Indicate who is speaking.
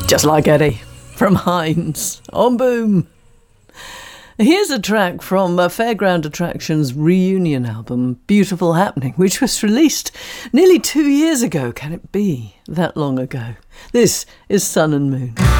Speaker 1: Just like Eddie from Heinz on Boom. Here's a track from Fairground Attractions' reunion album, Beautiful Happening, which was released nearly 2 years ago. Can it be that long ago? This is Sun and Moon.